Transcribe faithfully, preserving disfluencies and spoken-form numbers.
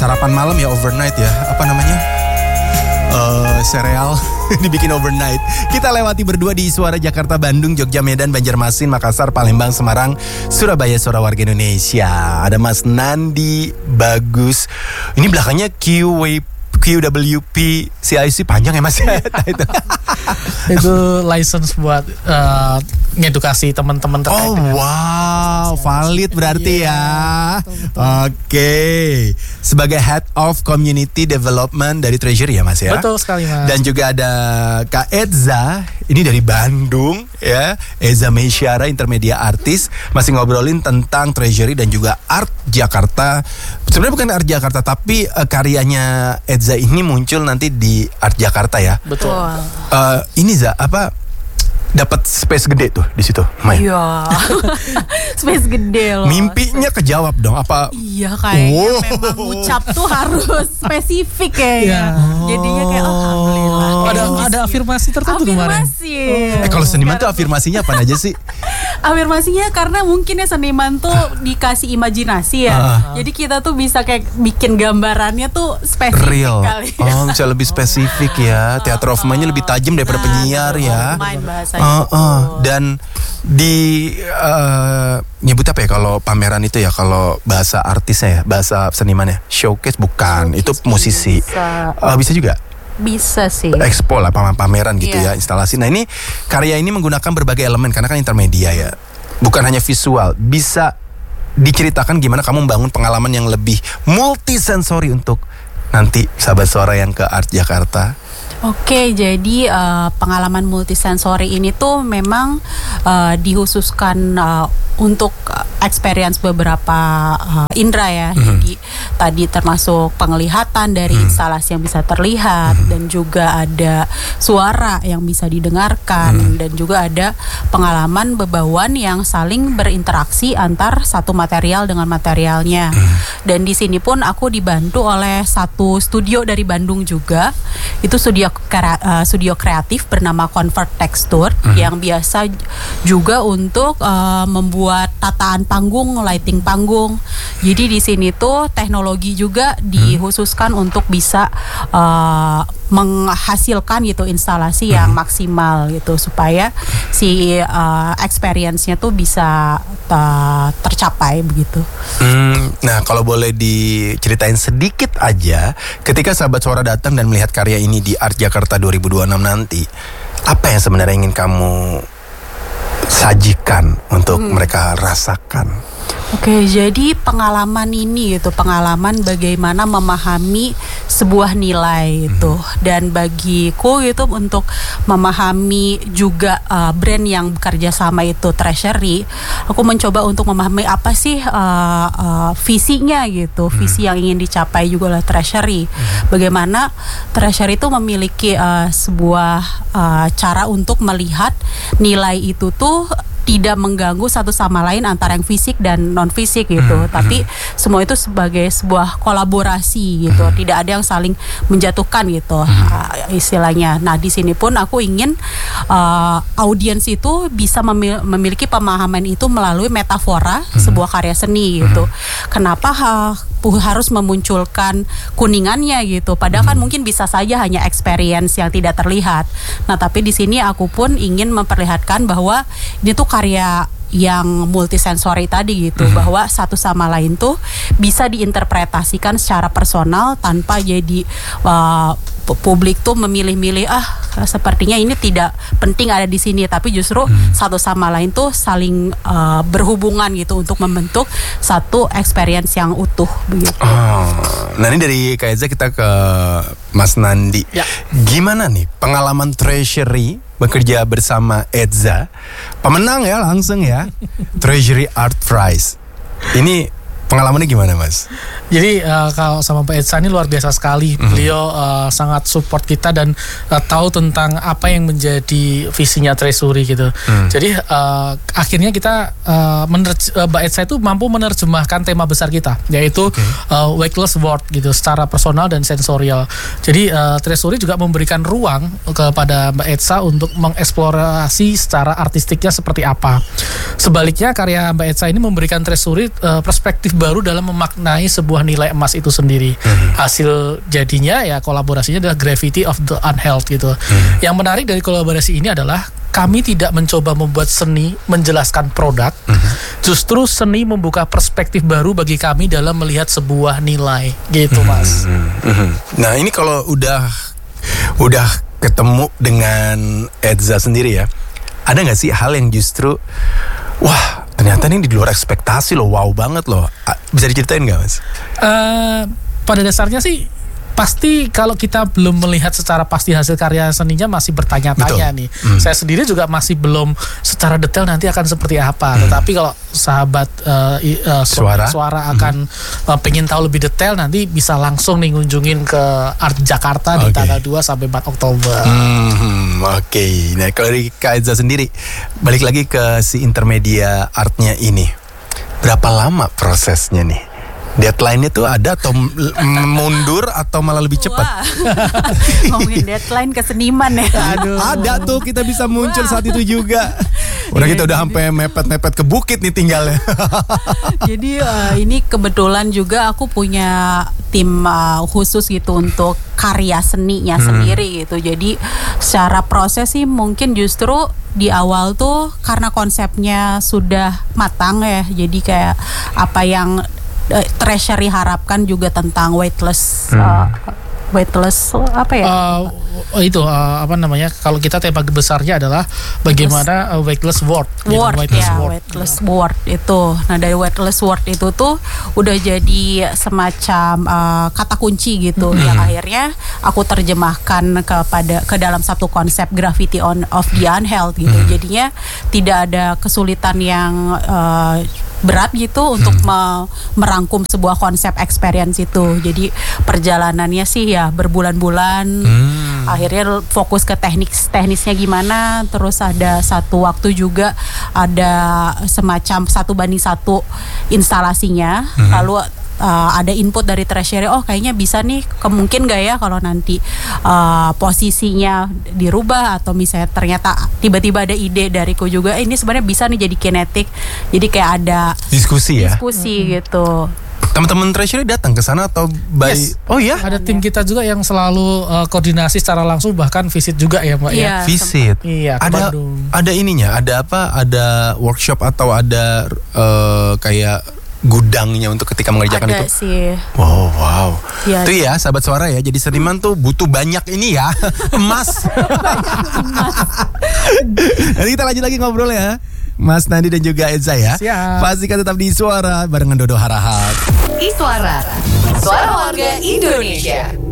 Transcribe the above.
sarapan malam ya, overnight ya. Apa namanya? Uh, sereal dibikin overnight. Kita lewati berdua di Suara Jakarta, Bandung, Jogja, Medan, Banjarmasin, Makassar, Palembang, Semarang, Surabaya, Suara Warga Indonesia. Ada Mas Nandi Bagus. Ini belakangnya Q W Q W P C I C panjang ya Mas ya. itu. itu license buat uh, ngedukasi teman-teman terkait. Oh wow, valid berarti yeah, ya. Oke, okay. Sebagai Head of Community Development dari Treasury ya Mas ya. Betul sekali Mas. Dan juga ada Kak Eza, ini dari Bandung ya. Eza Meisyara, intermedia artis, masih ngobrolin tentang Treasury dan juga Art Jakarta. Sebenarnya bukan Art Jakarta, tapi uh, karyanya Eza ini muncul nanti di Art Jakarta ya. Betul. Uh, ini Za, apa dapat space gede tuh di situ main. Iya. Space gede loh. Mimpinya kejawab dong apa? Iya kayaknya Oh. memang ucap tuh harus spesifik kayaknya. Iya. Jadinya kayak oh, alhamdulillah. Oh, ada ada afirmasi tertentu kemarin. Afirmasi. Eh kalau seniman tuh afirmasinya apa aja sih? Afirmasinya karena mungkin ya seniman tuh dikasih imajinasi ya. Ah. Jadi kita tuh bisa kayak bikin gambarannya tuh spesifik Real. kali. Oh, bisa lebih spesifik ya. Theater of mind-nya lebih tajam daripada Nah, penyiar theater ya. of mind bahasanya. Uh, uh. Dan di uh, nyebut apa ya kalau pameran itu ya, kalau bahasa artisnya ya, bahasa senimannya, showcase bukan, Showcase itu musisi. bisa. Uh, bisa juga. Bisa sih. Expo lah, pam- pameran gitu Iya. ya, instalasi. Nah ini karya ini menggunakan berbagai elemen karena kan intermedia ya, bukan hanya visual. Bisa diceritakan gimana kamu membangun pengalaman yang lebih multisensori untuk nanti sahabat suara yang ke Art Jakarta. Oke, jadi uh, pengalaman multisensori ini tuh memang uh, dihususkan uh, untuk experience beberapa uh, indera ya. Mm-hmm. Jadi tadi termasuk penglihatan dari mm-hmm. instalasi yang bisa terlihat, mm-hmm. dan juga ada suara yang bisa didengarkan, mm-hmm. dan juga ada pengalaman bebauan yang saling berinteraksi antar satu material dengan materialnya. Mm-hmm. Dan di sini pun aku dibantu oleh satu studio dari Bandung juga. Itu studio uh, studio kreatif bernama Convert Texture, mm-hmm. yang biasa juga untuk uh, membuat tataan panggung, lighting panggung. Jadi di sini tuh teknologi juga dikhususkan hmm. untuk bisa uh, menghasilkan gitu instalasi hmm. yang maksimal gitu supaya si uh, experience-nya tuh bisa uh, tercapai begitu. Hmm, nah kalau boleh diceritain sedikit aja, ketika sahabat suara datang dan melihat karya ini di Art Jakarta dua ribu dua puluh enam nanti, apa yang sebenarnya ingin kamu sajikan untuk hmm. mereka rasakan? Oke, jadi pengalaman ini gitu, pengalaman bagaimana memahami sebuah nilai itu, hmm. dan bagiku itu untuk memahami juga uh, brand yang bekerja sama itu Treasury, aku mencoba untuk memahami apa sih uh, uh, visinya gitu, hmm. visi yang ingin dicapai juga oleh Treasury. Hmm. Bagaimana Treasury itu memiliki uh, sebuah uh, cara untuk melihat nilai itu tuh tidak mengganggu satu sama lain antara yang fisik dan non fisik gitu, hmm, tapi hmm. semua itu sebagai sebuah kolaborasi gitu, hmm. tidak ada yang saling menjatuhkan gitu, hmm. uh, istilahnya. Nah di sini pun aku ingin uh, audiens itu bisa memil- memiliki pemahaman itu melalui metafora hmm. sebuah karya seni gitu. Hmm. Kenapa uh, harus memunculkan kuningannya gitu? Padahal kan mungkin bisa saja hanya experience yang tidak terlihat. Nah tapi di sini aku pun ingin memperlihatkan bahwa ini tuh karya yang multisensori tadi gitu, mm-hmm. bahwa satu sama lain tuh bisa diinterpretasikan secara personal tanpa jadi uh, publik tuh memilih-milih ah sepertinya ini tidak penting ada di sini, tapi justru hmm. satu sama lain tuh saling uh, berhubungan gitu untuk membentuk satu experience yang utuh begitu. Oh, nah ini dari Kak Eza kita ke Mas Nandi. Ya. Gimana nih pengalaman Treasury bekerja bersama Eza, pemenang ya langsung ya Treasury Art Prize. Ini pengalamannya gimana Mas? Jadi uh, kalau sama Pak Eza ini luar biasa sekali. Mm-hmm. Beliau uh, sangat support kita dan uh, tahu tentang apa yang menjadi visinya Treasury gitu. Mm. Jadi uh, akhirnya kita uh, menerj- uh, Mbak Eza itu mampu menerjemahkan tema besar kita, yaitu okay. uh, Wakeless World gitu, secara personal dan sensorial. Jadi uh, Treasury juga memberikan ruang kepada Mbak Eza untuk mengeksplorasi secara artistiknya seperti apa. Sebaliknya karya Mbak Eza ini memberikan Treasury uh, perspektif baru dalam memaknai sebuah nilai emas itu sendiri. Hmm. Hasil jadinya ya kolaborasinya adalah Gravity of the Unheld gitu. Hmm. Yang menarik dari kolaborasi ini adalah kami tidak mencoba membuat seni menjelaskan produk, mm-hmm. justru seni membuka perspektif baru bagi kami dalam melihat sebuah nilai, gitu Mas. Mm-hmm. Nah ini kalau udah udah ketemu dengan Edza sendiri ya, ada nggak sih hal yang justru, wah ternyata ini di luar ekspektasi loh, wow banget loh, bisa diceritain nggak Mas? Uh, pada dasarnya sih pasti kalau kita belum melihat secara pasti hasil karya seninya masih bertanya-tanya. Betul. Nih. Hmm. Saya sendiri juga masih belum secara detail nanti akan seperti apa. Hmm. Tetapi kalau sahabat uh, uh, suara suara akan hmm. uh, pengen tahu lebih detail, nanti bisa langsung nih ngunjungin ke Art Jakarta okay. di tanggal dua sampai empat Oktober. Hmm, Oke. Okay. Nah kalau dari Kak Edza sendiri, balik lagi ke si intermedia artnya ini, berapa lama prosesnya nih? Deadline-nya tuh ada atau mundur atau malah lebih cepat? Ngomongin deadline ke seniman ya. Aduh. Ada tuh, kita bisa muncul Wah. saat itu juga. Udah kita udah sampai mepet-mepet ke bukit nih tinggalnya. Jadi uh, ini kebetulan juga aku punya tim uh, khusus gitu untuk karya seninya hmm. sendiri gitu. Jadi secara proses sih mungkin justru di awal tuh karena konsepnya sudah matang ya. Jadi kayak apa yang Treasury harapkan juga tentang weightless hmm. uh, weightless apa ya? Uh, itu uh, apa namanya? Kalau kita tema besarnya adalah bagaimana uh, weightless world. Word, weightless ya, word. weightless yeah. word itu. Nah dari weightless word itu tuh udah jadi semacam uh, kata kunci gitu, mm-hmm. yang akhirnya aku terjemahkan kepada ke dalam satu konsep Gravity on of the Unheld gitu. Mm-hmm. Jadinya tidak ada kesulitan yang uh, berat gitu untuk hmm. me- merangkum sebuah konsep experience itu. Jadi perjalanannya sih ya berbulan-bulan. Hmm. Akhirnya fokus ke teknis-teknisnya gimana. Terus ada satu waktu juga ada semacam satu banding satu instalasinya. Hmm. Lalu Uh, ada input dari Treasury, oh kayaknya bisa nih, kemungkin gak ya kalau nanti uh, posisinya dirubah atau misalnya ternyata tiba-tiba ada ide dariku juga, eh, ini sebenarnya bisa nih jadi kinetik, jadi kayak ada diskusi ya, diskusi hmm. gitu. Teman-teman Treasury datang ke sana atau by yes. Oh ya, ada tim kita juga yang selalu uh, koordinasi secara langsung, bahkan visit juga ya Mbak ya. Visit. Iya, ada Bandung. Ada ininya, ada apa? Ada workshop atau ada uh, kayak gudangnya untuk ketika mengerjakan ada itu? Sih. Wow, wow. Ya, itu ya, sahabat suara ya. Jadi seniman tuh butuh banyak ini ya, emas. Nanti kita lanjut lagi ngobrol ya, Mas Nandi dan juga Edza ya. Siap. Pastikan tetap di Suara barengan Dodo Harahap. Iswara, Suara Warga Indonesia.